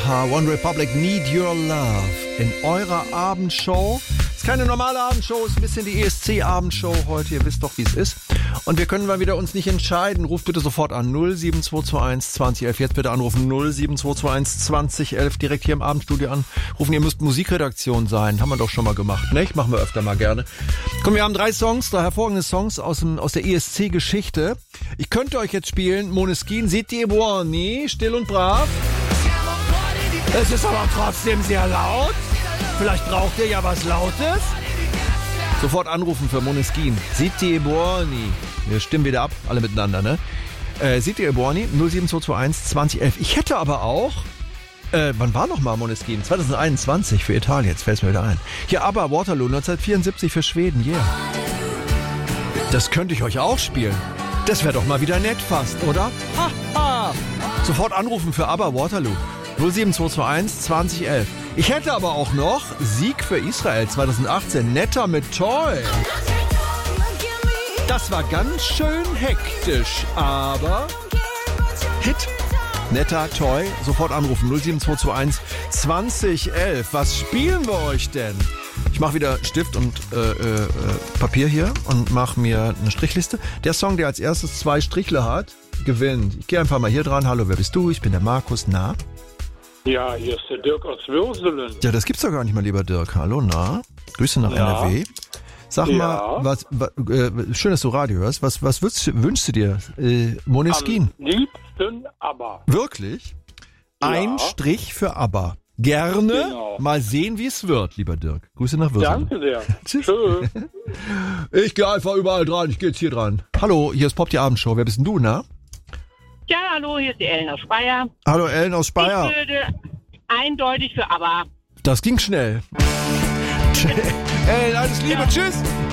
Aha, One Republic, Need Your Love in eurer Abendshow. Ist keine normale Abendshow, ist ein bisschen die ESC-Abendshow heute. Ihr wisst doch, wie es ist. Und wir können mal wieder uns nicht entscheiden. Ruft bitte sofort an 07221 2011. Jetzt bitte anrufen 07221 2011. Direkt hier im Abendstudio anrufen. Ihr müsst Musikredaktion sein. Haben wir doch schon mal gemacht, ne? Machen wir öfter mal gerne. Komm, wir haben 3 hervorragende Songs aus der ESC-Geschichte. Ich könnte euch jetzt spielen Måneskin, Siete Buoni, still und brav. Es ist aber trotzdem sehr laut. Vielleicht braucht ihr ja was Lautes. Sofort anrufen für Måneskin. Siete Buoni. Wir stimmen wieder ab, alle miteinander, ne? Siete Buoni, 07221 2011. Ich hätte aber auch, wann war noch mal Måneskin? 2021 für Italien, jetzt fällt es mir wieder ein. Hier aber Waterloo, 1974 für Schweden, yeah. Das könnte ich euch auch spielen. Das wäre doch mal wieder nett fast, oder? Haha. Sofort anrufen für ABBA Waterloo. 07221 2011. Ich hätte aber auch noch Sieg für Israel 2018. Netter mit Toy. Das war ganz schön hektisch, aber Hit. Netter Toy. Sofort anrufen. 07221 2011. Was spielen wir euch denn? Ich mache wieder Stift und Papier hier und mache mir eine Strichliste. Der Song, der als erstes 2 Strichle hat, gewinnt. Ich gehe einfach mal hier dran. Hallo, wer bist du? Ich bin der Markus. Na? Ja, hier ist der Dirk aus Würselen. Ja, das gibt's doch gar nicht mal, lieber Dirk. Hallo, na? Grüße nach NRW. Sag mal, schön, dass du Radio hörst. Was wünschst du dir? Måneskin? Am liebsten ABBA. Wirklich? Ja. Ein Strich für ABBA. Gerne. Genau. Mal sehen, wie es wird, lieber Dirk. Grüße nach Würselen. Danke sehr. Tschüss. Tschüss. Ich gehe einfach überall dran. Ich gehe jetzt hier dran. Hallo, hier ist Pop die Abendshow. Wer bist denn du, na? Ja, hallo, hier ist die Ellen aus Speyer. Hallo, Ellen aus Speyer. Ich würde eindeutig für ABBA. Das ging schnell. Ellen, alles Liebe. Ja. Tschüss.